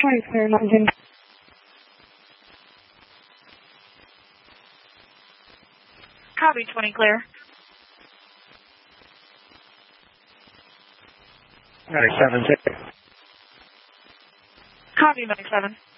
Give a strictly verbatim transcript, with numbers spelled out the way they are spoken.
twenty clear, London. Copy, twenty clear. ninety-seven, zero. Copy, ninety-seven.